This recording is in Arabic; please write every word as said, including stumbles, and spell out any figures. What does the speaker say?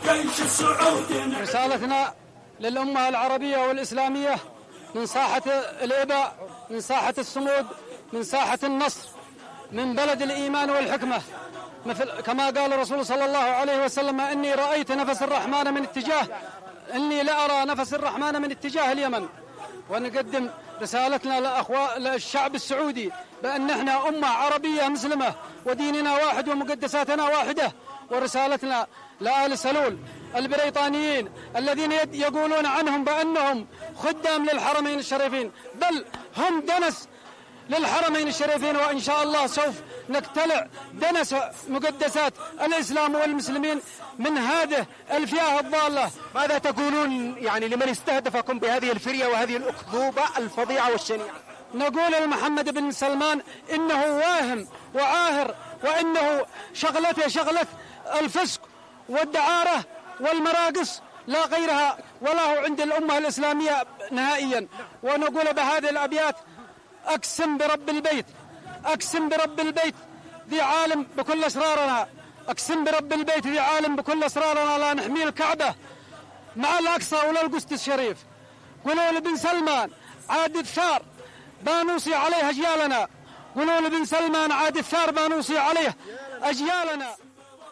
جيش السعود. رسالتنا للأمة العربية والإسلامية من ساحة الإباء، من ساحة الصمود، من ساحة النصر، من بلد الإيمان والحكمة، مثل كما قال الرسول صلى الله عليه وسلم: إني رأيت نفس الرحمن من اتجاه إني لا أرى نفس الرحمن من اتجاه اليمن. ونقدم رسالتنا لأخوة للشعب السعودي بأن احنا أمة عربية مسلمة وديننا واحد ومقدساتنا واحدة. ورسالتنا لآل سلول البريطانيين الذين يقولون عنهم بأنهم خدام للحرمين الشريفين، بل هم دنس للحرمين الشريفين، وإن شاء الله سوف نقتلع دنس مقدسات الإسلام والمسلمين من هذه الفئة الضالة. ماذا تقولون يعني لمن استهدفكم بهذه الفرية وهذه الأكذوبة الفظيعة والشنيعة؟ نقول لمحمد بن سلمان إنه واهم وعاهر، وإنه شغلته شغلة الفسق والدعارة والمراقص لا غيرها، ولا هو عند الأمة الإسلامية نهائيا. ونقول بهذه الأبيات: أقسم برب البيت، أقسم برب البيت ذي عالم بكل أسرارنا، أقسم برب البيت ذي عالم بكل أسرارنا، لا نحمي الكعبة مع الأقصى ولا القدس الشريف. قولوا لبن سلمان عاد الثار بانوصي عليه أجيالنا، قولوا لبن سلمان عاد الثار بانوصي عليه أجيالنا.